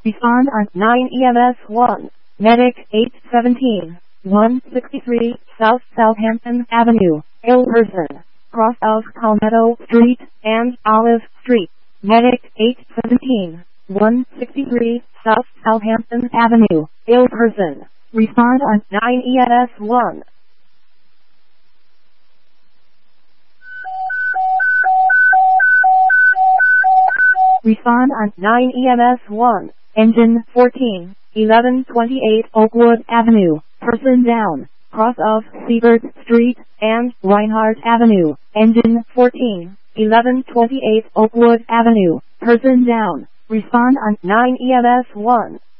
Respond on 9 EMS 1. Medic 817. 163 South Southampton Avenue, ill person, cross of Palmetto Street and Olive Street. Medic 817. 163 South Southampton Avenue, ill person. Respond on 9 EMS 1. Respond on 9 EMS 1. Engine 14, 1128 Oakwood Avenue, person down, cross of Siebert Street and Reinhardt Avenue. Engine 14, 1128 Oakwood Avenue, person down. Respond on 9 EMS 1.